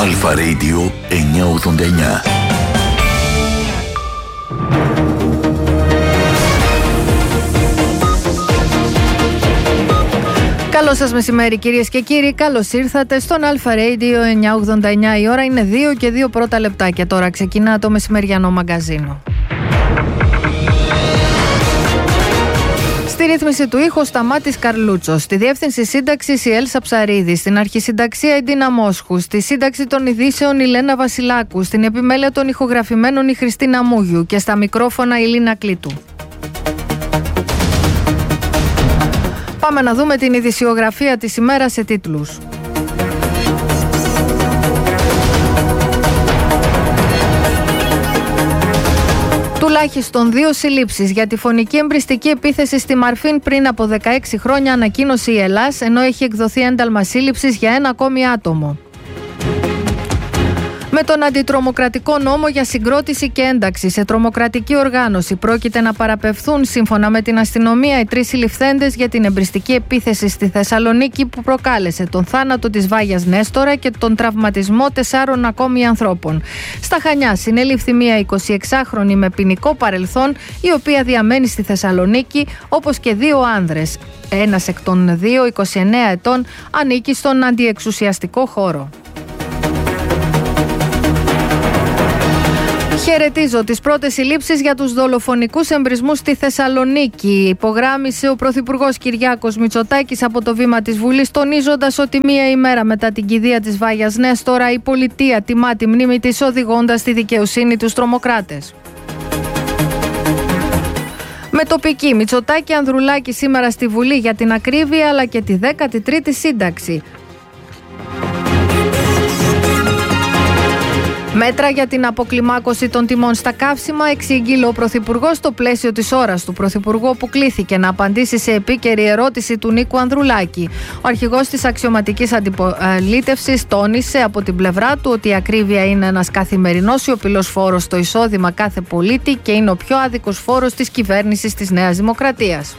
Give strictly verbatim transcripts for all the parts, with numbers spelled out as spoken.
Αλφα Radio εννιακόσια ογδόντα εννιά. Καλό σας μεσημέρι κυρίες και κύριοι, καλώς ήρθατε στον Αλφα Radio εννιακόσια ογδόντα εννιά. Η ώρα είναι δύο και δύο πρώτα λεπτάκια. Τώρα ξεκινά το μεσημεριανό μαγκαζίνο. Στη ρύθμιση του ήχου Σταμάτης Καρλούτσος, στη διεύθυνση σύνταξης η Έλσα Ψαρίδη, στην αρχισυνταξία η Ντίνα Μόσχου, στη σύνταξη των ειδήσεων η Λένα Βασιλάκου, στην επιμέλεια των ηχογραφημένων η Χριστίνα Μούγιου και στα μικρόφωνα η Λίνα Κλήτου. Πάμε να δούμε την ειδησιογραφία της ημέρας σε τίτλους. Τουλάχιστον δύο συλλήψεις για τη φωνική εμπριστική επίθεση στη Μαρφίν πριν από δεκαέξι χρόνια ανακοίνωσε η Ελλάς, ενώ έχει εκδοθεί ένταλμα σύλληψης για ένα ακόμη άτομο. Με τον αντιτρομοκρατικό νόμο για συγκρότηση και ένταξη σε τρομοκρατική οργάνωση πρόκειται να παραπευθούν σύμφωνα με την αστυνομία οι τρεις συλληφθέντες για την εμπριστική επίθεση στη Θεσσαλονίκη που προκάλεσε τον θάνατο της Βάγιας Νέστορα και τον τραυματισμό τεσσάρων ακόμη ανθρώπων. Στα Χανιά συνελήφθη μια εικοσιεξάχρονη με ποινικό παρελθόν, η οποία διαμένει στη Θεσσαλονίκη, όπως και δύο άνδρες. Ένας εκ των δύο, είκοσι εννέα ετών, ανήκει στον αντιεξουσιαστικό χώρο. Χαιρετίζω τις πρώτες συλλήψεις για τους δολοφονικούς εμπρισμούς στη Θεσσαλονίκη, υπογράμμισε ο Πρωθυπουργός Κυριάκος Μητσοτάκης από το βήμα της Βουλής, τονίζοντας ότι μία ημέρα μετά την κηδεία της Βάγιας Νέστορα η πολιτεία τιμά τη μνήμη της, οδηγώντας στη δικαιοσύνη τους τρομοκράτες. Με τοπική Μητσοτάκη Ανδρουλάκη σήμερα στη Βουλή για την ακρίβεια αλλά και τη δέκατη τρίτη σύνταξη. Μέτρα για την αποκλιμάκωση των τιμών στα καύσιμα εξήγηλε ο Πρωθυπουργός στο πλαίσιο της ώρας του Πρωθυπουργού, που κλήθηκε να απαντήσει σε επίκαιρη ερώτηση του Νίκου Ανδρουλάκη. Ο αρχηγός της αξιωματικής αντιπολίτευσης τόνισε από την πλευρά του ότι η ακρίβεια είναι ένας καθημερινός σιωπηλός φόρος στο εισόδημα κάθε πολίτη και είναι ο πιο άδικος φόρος της κυβέρνησης της Νέας Δημοκρατίας.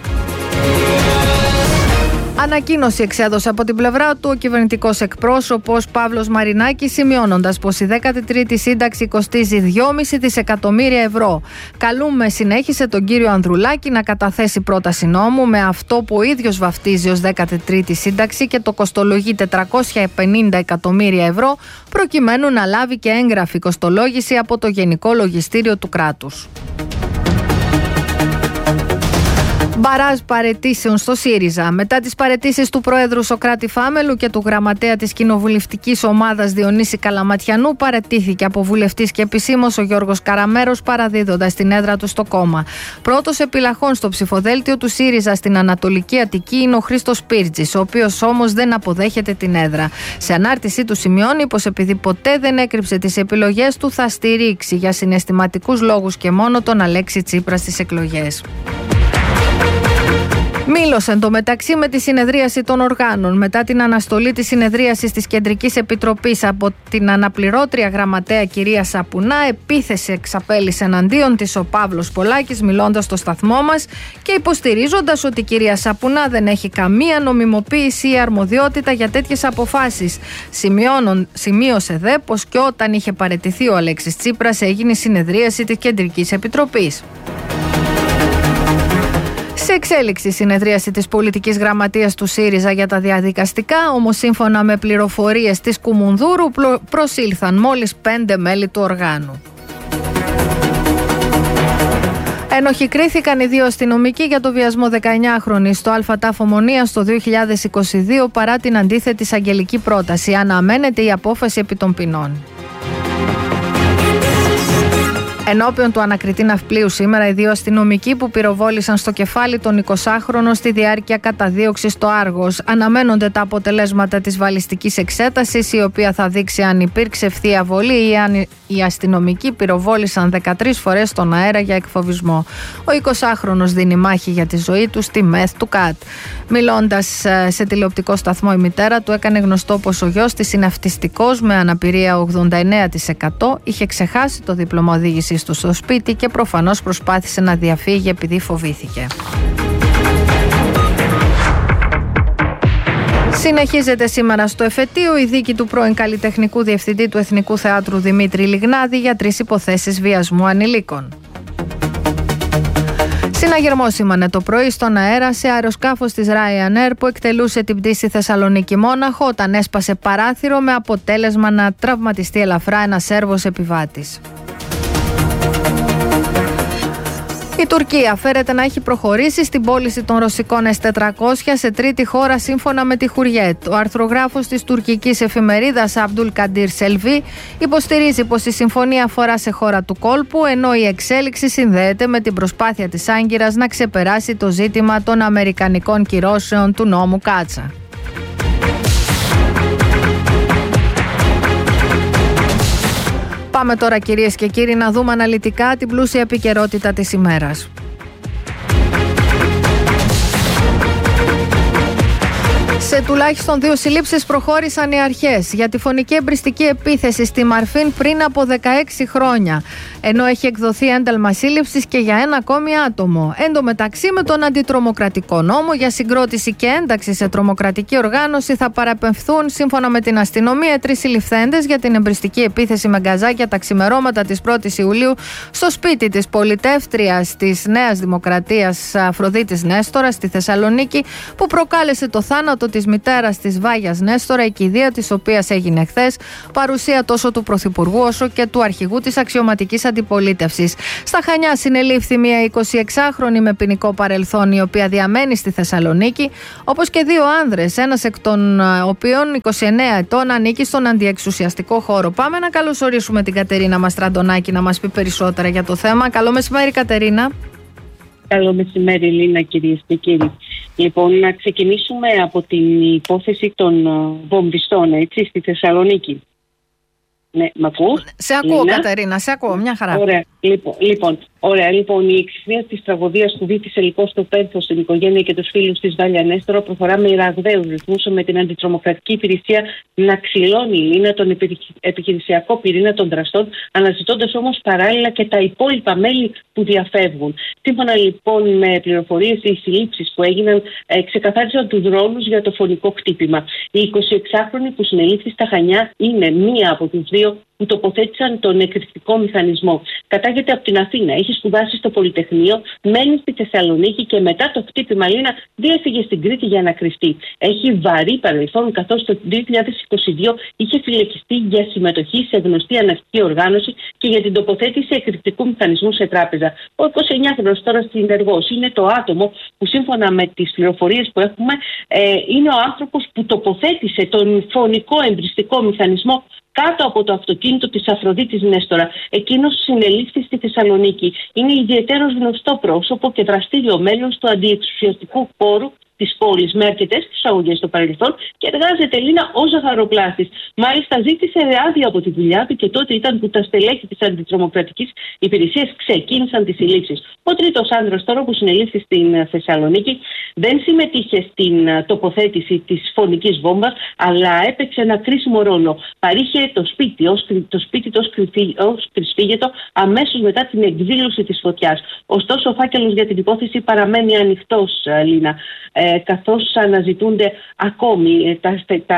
Ανακοίνωση εξέδωσε από την πλευρά του ο κυβερνητικός εκπρόσωπος Παύλος Μαρινάκης, σημειώνοντας πως η δέκατη τρίτη σύνταξη κοστίζει δυόμισι δισεκατομμύρια ευρώ. Καλούμε, συνέχισε, τον κύριο Ανδρουλάκη να καταθέσει πρόταση νόμου με αυτό που ο ίδιος βαφτίζει ως δέκατη τρίτη σύνταξη και το κοστολογεί τετρακόσια πενήντα εκατομμύρια ευρώ, προκειμένου να λάβει και έγγραφη κοστολόγηση από το Γενικό Λογιστήριο του κράτους. Μπαράζ παραιτήσεων στο ΣΥΡΙΖΑ. Μετά τις παραιτήσεις του Προέδρου Σωκράτη Φάμελου και του Γραμματέα της Κοινοβουλευτικής Ομάδας Διονύση Καλαματιανού, παραιτήθηκε από βουλευτής και επισήμως ο Γιώργος Καραμέρος, παραδίδοντας την έδρα του στο κόμμα. Πρώτος επιλαχών στο ψηφοδέλτιο του ΣΥΡΙΖΑ στην Ανατολική Αττική είναι ο Χρήστος Πύρτζης, ο οποίος όμως δεν αποδέχεται την έδρα. Σε ανάρτησή του σημειώνει πως επειδή ποτέ δεν έκρυψε τις επιλογές του, θα στηρίξει για συναισθηματικούς λόγους και μόνο τον Αλέξη Τσίπρα στις εκλογές. Μήλωσε εντωμεταξύ με τη συνεδρίαση των οργάνων. Μετά την αναστολή της συνεδρίασης της Κεντρικής Επιτροπής από την αναπληρώτρια γραμματέα κυρία Σαπουνά, επίθεση εξαπέλυσε εναντίον της ο Παύλος Πολάκης, μιλώντας στο σταθμό μας και υποστηρίζοντας ότι η κυρία Σαπουνά δεν έχει καμία νομιμοποίηση ή αρμοδιότητα για τέτοιες αποφάσεις. Σημειώνον, σημείωσε δε πως και όταν είχε παραιτηθεί ο Αλέξης Τσίπρας έγινε η συνεδρίαση της Κεντρικής Επιτροπής. Σε εξέλιξη συνεδρίαση της πολιτικής γραμματείας του ΣΥΡΙΖΑ για τα διαδικαστικά, όμως σύμφωνα με πληροφορίες της Κουμουνδούρου προσήλθαν μόλις πέντε μέλη του οργάνου. Ενοχικρίθηκαν οι δύο αστυνομικοί για το βιασμό δεκαεννιάχρονης στο Α Τάφο Μονίας το δύο χιλιάδες είκοσι δύο παρά την αντίθετη εισαγγελική πρόταση. Αναμένεται η απόφαση επί των ποινών. Ενώπιον του ανακριτή ναυπλίου σήμερα, οι δύο αστυνομικοί που πυροβόλησαν στο κεφάλι τον εικοσάχρονο στη διάρκεια καταδίωξης στο Άργος. Αναμένονται τα αποτελέσματα της βαλιστικής εξέτασης, η οποία θα δείξει αν υπήρξε ευθεία βολή ή αν οι αστυνομικοί πυροβόλησαν δεκατρείς φορές στον αέρα για εκφοβισμό. Ο εικοσάχρονος δίνει μάχη για τη ζωή του στη ΜΕΘ του ΚΑΤ. Μιλώντας σε τηλεοπτικό σταθμό, η μητέρα του έκανε γνωστό πως ο γιος της είναι αυτιστικός με αναπηρία ογδόντα εννέα τοις εκατό, είχε ξεχάσει το δίπλωμα οδήγησης του στο σπίτι και προφανώς προσπάθησε να διαφύγει επειδή φοβήθηκε. Συνεχίζεται σήμερα στο εφετείο η δίκη του πρώην καλλιτεχνικού διευθυντή του Εθνικού Θεάτρου Δημήτρη Λιγνάδη για τρεις υποθέσεις βιασμού ανηλίκων. Συναγερμό σήμανε το πρωί στον αέρα σε αεροσκάφος της Ryanair που εκτελούσε την πτήση Θεσσαλονίκη-Μόναχο όταν έσπασε παράθυρο με αποτέλεσμα να τραυματιστεί ελαφρά ένας Σέρβος επιβάτης. Η Τουρκία φέρεται να έχει προχωρήσει στην πώληση των ρωσικών ες τετρακόσια σε τρίτη χώρα σύμφωνα με τη Χουριέτ. Ο αρθρογράφος της τουρκικής εφημερίδας Αμπτούλ Καντίρ Σελβί υποστηρίζει πως η συμφωνία αφορά σε χώρα του κόλπου, ενώ η εξέλιξη συνδέεται με την προσπάθεια της Άγκυρας να ξεπεράσει το ζήτημα των αμερικανικών κυρώσεων του νόμου Κάτσα. Πάμε τώρα, κυρίες και κύριοι, να δούμε αναλυτικά την πλούσια επικαιρότητα της ημέρας. Σε τουλάχιστον δύο συλλήψεις προχώρησαν οι αρχές για τη φωνική εμπριστική επίθεση στη Μαρφίν πριν από δεκαέξι χρόνια, ενώ έχει εκδοθεί ένταλμα σύλληψης και για ένα ακόμη άτομο. Εν τω μεταξύ, με τον αντιτρομοκρατικό νόμο για συγκρότηση και ένταξη σε τρομοκρατική οργάνωση θα παραπεμφθούν, σύμφωνα με την αστυνομία, τρεις συλληφθέντες για την εμπριστική επίθεση με γκαζάκια τα ξημερώματα της πρώτης Ιουλίου στο σπίτι της πολιτεύτριας της Νέας Δημοκρατίας Αφροδίτης Νέστορα στη Θεσσαλονίκη, που προκάλεσε το θάνατο της μητέρας της Βάγιας Νέστορα, η κηδεία της οποίας έγινε χθες, παρουσία τόσο του Πρωθυπουργού όσο και του αρχηγού της αξιωματικής αντιπολίτευσης. Στα Χανιά συνελήφθη μια εικοσιεξάχρονη με ποινικό παρελθόν, η οποία διαμένει στη Θεσσαλονίκη, όπως και δύο άνδρες, ένας εκ των οποίων είκοσι εννέα ετών ανήκει στον αντιεξουσιαστικό χώρο. Πάμε να καλωσορίσουμε την Κατερίνα Μαστραντονάκη να μας πει περισσότερα για το θέμα. Καλό μεσημέρι, Κατερίνα. Καλό μεσημέρι, Λίνα, κυρίες και κύριοι. Λοιπόν, να ξεκινήσουμε από την υπόθεση των βομβιστών, έτσι, στη Θεσσαλονίκη. Ναι, μ' ακούς? Σε ακούω, Λίνα? Κατερίνα, σε ακούω, μια χαρά. Ωραία, λοιπόν, λοιπόν, ωραία, λοιπόν η εξυπνία της τραγωδίας που βήθησε λοιπόν στο πένθος στην οικογένεια και τους φίλους της Βάλια Νέστορα προχωρά με ραγδαίους ρυθμούς, με την αντιτρομοκρατική υπηρεσία να ξυλώνει, Λίνα, τον επιχειρησιακό πυρήνα των δραστών, αναζητώντας όμως παράλληλα και τα υπόλοιπα μέλη που διαφεύγουν. Σύμφωνα λοιπόν με πληροφορίες, οι συλλήψεις που έγιναν ε, ξεκαθάρισαν τους ρόλους για το φωνικό χτύπημα. Η εικοσιεξάχρονη που συνελήφθη στα Χανιά είναι μία από τους δύο που τοποθέτησαν τον εκρηκτικό μηχανισμό. Κατάγεται από την Αθήνα, έχει σπουδάσει στο Πολυτεχνείο, μένει στη Θεσσαλονίκη και μετά το χτύπημα, Λίνα, διέφυγε στην Κρήτη για να κρυφτεί. Έχει βαρύ παρελθόν, καθώς το δύο χιλιάδες είκοσι δύο είχε φυλακιστεί για συμμετοχή σε γνωστή αναρχική οργάνωση και για την τοποθέτηση εκρηκτικού μηχανισμού σε τράπεζα. Ο εικοσιεννιάχρονος τώρα συνεργός είναι το άτομο που, σύμφωνα με τις πληροφορίες που έχουμε, ε, είναι ο άνθρωπος που τοποθέτησε τον φωνικό εμπριστικό μηχανισμό κάτω από το αυτοκίνητο της Αφροδίτης Νέστορα. Εκείνος συνελήφθη στη Θεσσαλονίκη. Είναι ιδιαίτερος γνωστό πρόσωπο και δραστήριο μέλος του αντιεξουσιαστικού χώρου της πόλης, με αρκετές προσαγωγές στο παρελθόν, και εργάζεται, Λίνα, ως ζαχαροπλάστης. Μάλιστα, ζήτησε άδεια από τη δουλειά του και τότε ήταν που τα στελέχη της αντιτρομοκρατικής υπηρεσίας ξεκίνησαν τις συλλήψεις. Ο τρίτος άνδρας τώρα που συνελήφθη στην Θεσσαλονίκη δεν συμμετείχε στην τοποθέτηση της φωνικής βόμβας, αλλά έπαιξε ένα κρίσιμο ρόλο. Παρήχε το σπίτι ως, το σπίτι ως κρυσφύγετο αμέσως μετά την εκδήλωση της φωτιάς. Ωστόσο, ο φάκελος για την υπόθεση παραμένει ανοιχτός, Λίνα, ε, καθώς αναζητούνται ακόμη τα, τα,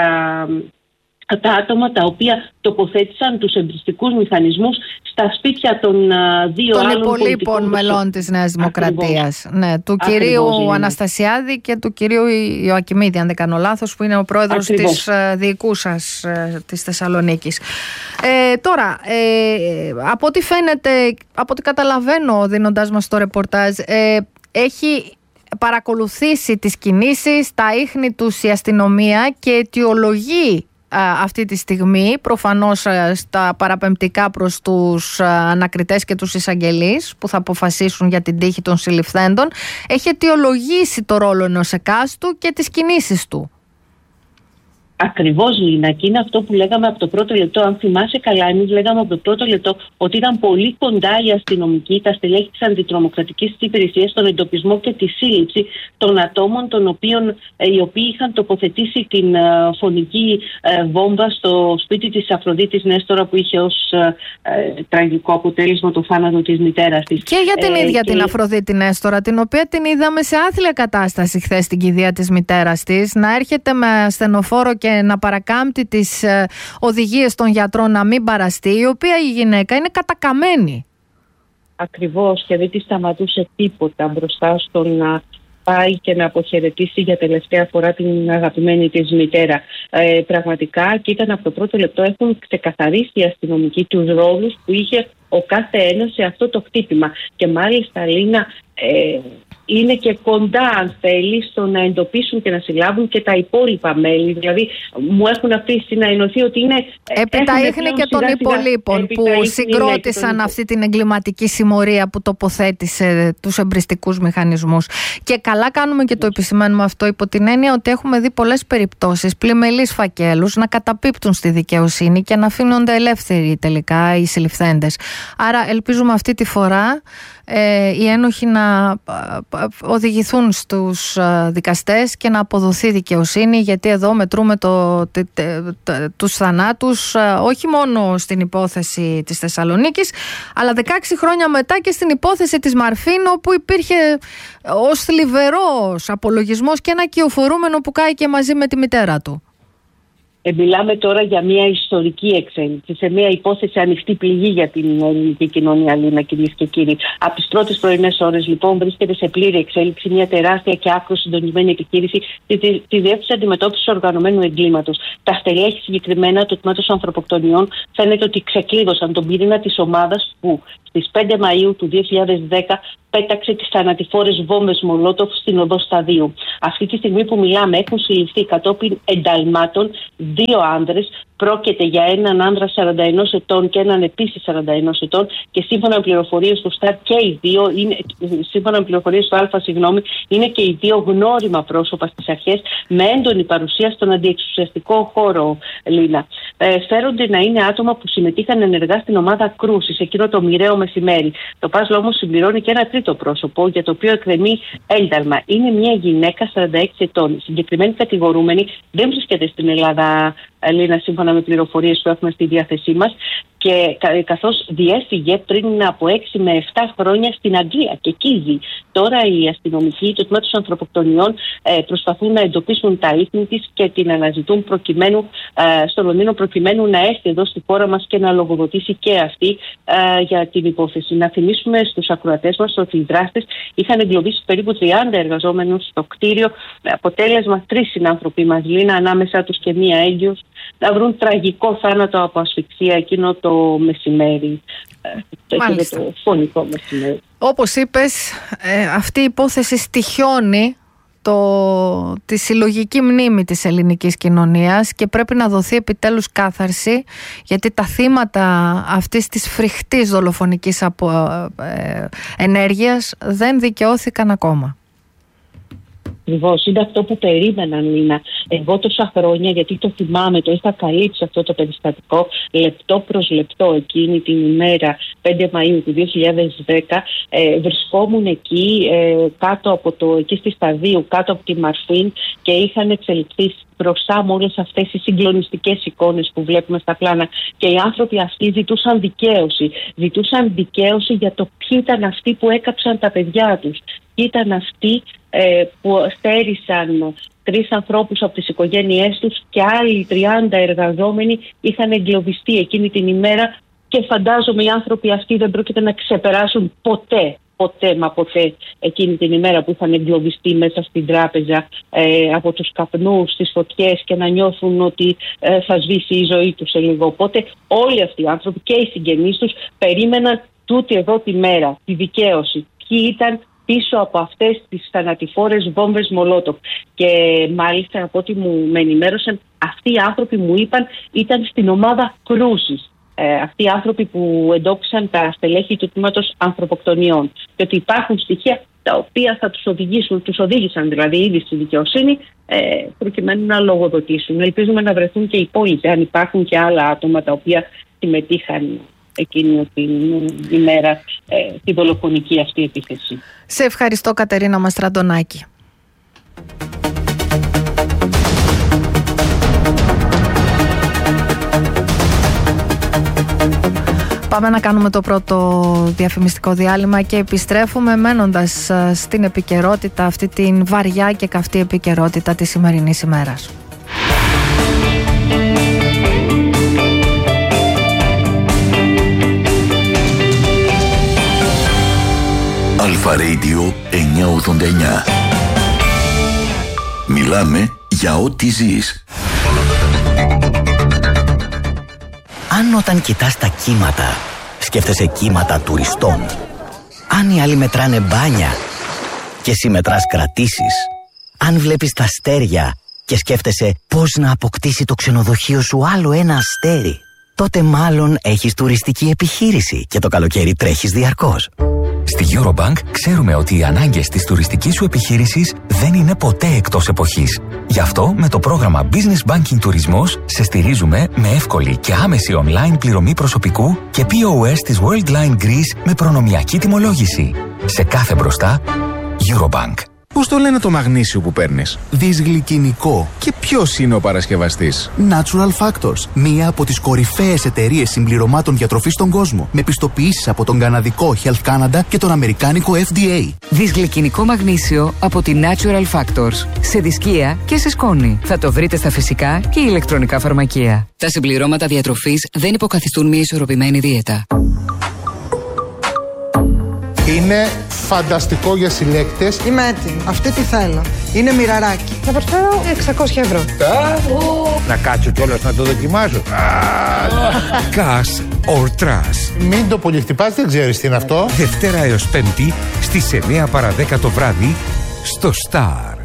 τα άτομα τα οποία τοποθέτησαν τους εμπριστικούς μηχανισμούς στα σπίτια των uh, δύο των άλλων υπολείπων μελών της Νέας Δημοκρατίας. Ναι, του Ακριβώς, κυρίου είναι. Αναστασιάδη και του κυρίου Ιωακιμίδη, αν δεν κάνω λάθος, που είναι ο πρόεδρος Ακριβώς. της uh, διοικούσας uh, της Θεσσαλονίκης. Ε, τώρα, ε, από ό,τι φαίνεται, από ό,τι καταλαβαίνω δίνοντάς μας το ρεπορτάζ, ε, έχει παρακολουθήσει τις κινήσεις, τα ίχνη τους η αστυνομία και αιτιολογεί αυτή τη στιγμή, προφανώς στα παραπεμπτικά προς τους ανακριτές και τους εισαγγελείς που θα αποφασίσουν για την τύχη των συλληφθέντων, έχει αιτιολογήσει το ρόλο ενός εκάστου και τις κινήσεις του. Ακριβώς, Λίνα, και είναι αυτό που λέγαμε από το πρώτο λεπτό. Αν θυμάσαι καλά, εμείς λέγαμε από το πρώτο λεπτό ότι ήταν πολύ κοντά οι αστυνομικοί, τα στελέχη της αντιτρομοκρατικής υπηρεσίας, στον εντοπισμό και τη σύλληψη των ατόμων των οποίων, ε, οι οποίοι είχαν τοποθετήσει την ε, φωνική ε, βόμβα στο σπίτι της Αφροδίτης Νέστορα, που είχε ως ε, ε, τραγικό αποτέλεσμα το θάνατο της μητέρας της. Και για την ε, ίδια και... την Αφροδίτη Νέστορα, την οποία την είδαμε σε άθλια κατάσταση χθες στην κηδεία της μητέρας της, να έρχεται με ασθενοφόρο και να παρακάμπτει τις ε, οδηγίες των γιατρών να μην παραστεί, η οποία η γυναίκα είναι κατακαμένη. Ακριβώς, και δεν τη σταματούσε τίποτα μπροστά στο να πάει και να αποχαιρετήσει για τελευταία φορά την αγαπημένη της μητέρα. Ε, πραγματικά, και ήταν από το πρώτο λεπτό, έχουν ξεκαθαρίσει οι αστυνομικοί τους ρόλους που είχε ο κάθε ένας σε αυτό το χτύπημα. Και μάλιστα, Λίνα, ε, είναι και κοντά, αν θέλει, στο να εντοπίσουν και να συλλάβουν και τα υπόλοιπα μέλη. Δηλαδή, μου έχουν αφήσει να ενωθεί ότι είναι. Επιταΐχνη και των υπολείπων που συγκρότησαν αυτή την εγκληματική συμμορία που τοποθέτησε τους εμπριστικούς μηχανισμούς. Και καλά κάνουμε και το επισημαίνουμε αυτό, υπό την έννοια ότι έχουμε δει πολλές περιπτώσεις πλημελείς φακέλους να καταπίπτουν στη δικαιοσύνη και να αφήνονται ελεύθεροι τελικά οι συλληφθέντες. Άρα, ελπίζουμε αυτή τη φορά ε, οι ένοχοι να οδηγηθούν στους δικαστές και να αποδοθεί δικαιοσύνη, γιατί εδώ μετρούμε το, τε, τε, τε, τους θανάτους όχι μόνο στην υπόθεση της Θεσσαλονίκης, αλλά δεκαέξι χρόνια μετά και στην υπόθεση της Μαρφίν, όπου υπήρχε ως θλιβερός απολογισμός και ένα κυοφορούμενο που κάηκε μαζί με τη μητέρα του. Ε, μιλάμε τώρα για μια ιστορική εξέλιξη, σε μια υπόθεση ανοιχτή πληγή για την ελληνική κοινωνία, Λίνα, κυρίες και κύριοι. Από τις πρώτες πρωινές ώρες, λοιπόν, βρίσκεται σε πλήρη εξέλιξη μια τεράστια και άκρως συντονισμένη επιχείρηση τη Διεύθυνση Αντιμετώπισης Οργανωμένου Εγκλήματος. Τα στελέχη, συγκεκριμένα του Τμήματος Ανθρωποκτονιών, φαίνεται ότι ξεκλείδωσαν τον πυρήνα της ομάδας που στις πέντε Μαΐου του δύο χιλιάδες δέκα πέταξε τις θανατηφόρες βόμβες Μολότοφ στην οδό Σταδίου. Αυτή τη στιγμή που μιλάμε, έχουν συλληφθεί κατόπιν ενταλμάτων δύο άνδρες. Πρόκειται για έναν άνδρα σαράντα ένα ετών και έναν επίσης σαράντα ένα ετών, και σύμφωνα με πληροφορίες του ΣΤΑΤ και οι δύο, είναι, σύμφωνα με πληροφορίες του Α, συγγνώμη, είναι και οι δύο γνώριμα πρόσωπα στις αρχές, με έντονη παρουσία στον αντιεξουσιαστικό χώρο, Λίνα. Ε, φέρονται να είναι άτομα που συμμετείχαν ενεργά στην ομάδα κρούσης εκείνο το μοιραίο μεσημέρι. Το παζλ όμως συμπληρώνει και ένα τρίτο πρόσωπο, για το οποίο εκκρεμεί ένταλμα. Είναι μια γυναίκα σαράντα έξι ετών. Η συγκεκριμένη κατηγορούμενη δεν βρίσκεται στην Ελλάδα, Λίνα, σύμφωνα με πληροφορίες που έχουμε στη διάθεσή μας, και καθώς διέφυγε πριν από έξι με επτά χρόνια στην Αγγλία και εκεί ζει. Τώρα οι αστυνομικοί του Τμήματος Ανθρωποκτονιών ε, προσπαθούν να εντοπίσουν τα ίχνη της και την αναζητούν προκειμένου, ε, στο Λονδίνο, προκειμένου να έρθει εδώ στη χώρα μας και να λογοδοτήσει και αυτή ε, για την υπόθεση. Να θυμίσουμε στους ακροατές μας ότι οι δράστες είχαν εγκλωβίσει περίπου τριάντα εργαζόμενους στο κτίριο, με αποτέλεσμα τρεις συνάνθρωποι μας, Λίνα, ανάμεσα τους και μία έγκυος, να βρουν τραγικό θάνατο από ασφυξία εκείνο το μεσημέρι. Μάλιστα. Το φωνικό μεσημέρι. Όπως είπες, ε, αυτή η υπόθεση στοιχιώνει το, τη συλλογική μνήμη της ελληνικής κοινωνίας και πρέπει να δοθεί επιτέλους κάθαρση, γιατί τα θύματα αυτής της φρικτής δολοφονικής απο, ε, ενέργειας δεν δικαιώθηκαν ακόμα. Ακριβώς, είναι αυτό που περίμεναν, Λίνα. Εγώ τόσα χρόνια, γιατί το θυμάμαι, το είχα καλύψει αυτό το περιστατικό λεπτό προς λεπτό εκείνη την ημέρα, πέντε Μαΐου του δύο χιλιάδες δέκα, ε, βρισκόμουν εκεί, ε, κάτω από το, εκεί στη Σταδίου, κάτω από τη Μαρφίν, και είχαν εξελιχθεί μπροστά μου όλες αυτές οι συγκλονιστικές εικόνες που βλέπουμε στα πλάνα. Και οι άνθρωποι αυτοί ζητούσαν δικαίωση. Ζητούσαν δικαίωση για το ποιοι ήταν αυτοί που έκαψαν τα παιδιά τους. Ποιοι ήταν αυτοί ε, που στέρισαν τρεις ανθρώπους από τις οικογένειές τους, και άλλοι τριάντα εργαζόμενοι είχαν εγκλωβιστεί εκείνη την ημέρα, και φαντάζομαι οι άνθρωποι αυτοί δεν πρόκειται να ξεπεράσουν ποτέ. Ποτέ μα ποτέ εκείνη την ημέρα που είχαν εγκλωβιστεί μέσα στην τράπεζα ε, από τους καπνούς, τις φωτιές, και να νιώθουν ότι ε, θα σβήσει η ζωή τους σε λίγο. Οπότε όλοι αυτοί οι άνθρωποι και οι συγγενείς τους περίμεναν τούτη εδώ τη μέρα, τη δικαίωση. Ποιοι ήταν πίσω από αυτές τις θανατηφόρες βόμβες Μολότοφ. Και μάλιστα, από ό,τι μου με ενημέρωσαν, αυτοί οι άνθρωποι μου είπαν ήταν στην ομάδα κρούσης. Ε, αυτοί οι άνθρωποι που εντόπισαν τα στελέχη του Τμήματος Ανθρωποκτονιών. Και ότι υπάρχουν στοιχεία τα οποία θα τους οδηγήσουν, τους οδήγησαν δηλαδή ήδη στη δικαιοσύνη, ε, προκειμένου να λογοδοτήσουν. Ελπίζουμε να βρεθούν και οι υπόλοιποι, αν υπάρχουν και άλλα άτομα τα οποία συμμετείχαν εκείνη την ημέρα ε, τη δολοφονική αυτή επίθεση. Σε ευχαριστώ, Κατερίνα Μαστραντονάκη. Πάμε να κάνουμε το πρώτο διαφημιστικό διάλειμμα και επιστρέφουμε μένοντας στην επικαιρότητα, αυτή την βαριά και καυτή επικαιρότητα της σημερινής ημέρας. Αλφα Radio εννιακόσια ογδόντα εννιά. Μιλάμε για ό,τι ζεις. Αν όταν κοιτάς τα κύματα, σκέφτεσαι κύματα τουριστών. Αν οι άλλοι μετράνε μπάνια και εσύ μετράς κρατήσεις. Αν βλέπεις τα αστέρια και σκέφτεσαι πώς να αποκτήσει το ξενοδοχείο σου άλλο ένα αστέρι, τότε μάλλον έχεις τουριστική επιχείρηση και το καλοκαίρι τρέχεις διαρκώς. Στη Eurobank ξέρουμε ότι οι ανάγκες της τουριστικής σου επιχείρησης δεν είναι ποτέ εκτός εποχής. Γι' αυτό με το πρόγραμμα Business Banking Τουρισμός σε στηρίζουμε με εύκολη και άμεση online πληρωμή προσωπικού και πι ο ες της Worldline Greece με προνομιακή τιμολόγηση. Σε κάθε μπροστά, Eurobank. Πώς το λένε το μαγνήσιο που παίρνεις? Δυσγλυκινικό. Και ποιος είναι ο παρασκευαστής? Natural Factors, μία από τις κορυφαίες εταιρείες συμπληρωμάτων διατροφής στον κόσμο, με πιστοποιήσεις από τον καναδικό Health Canada και τον αμερικάνικο εφ ντι έι. Δυσγλυκινικό μαγνήσιο από τη Natural Factors. Σε δισκία και σε σκόνη. Θα το βρείτε στα φυσικά και ηλεκτρονικά φαρμακεία. Τα συμπληρώματα διατροφής δεν υποκαθιστούν μια ισορροπημένη δίαιτα. Είναι φανταστικό για συλλέκτες. Είμαι έτοιμη. Αυτή τι θέλω. Είναι μοιραράκι. Θα προσφέρω εξακόσια ευρώ. Να κάτσω κιόλας να το δοκιμάσω. Cash or Trash. Μην το πολυχτυπάς, δεν ξέρεις τι είναι αυτό. Δευτέρα έως Πέμπτη στις εννιά παρά δέκα το βράδυ στο Star.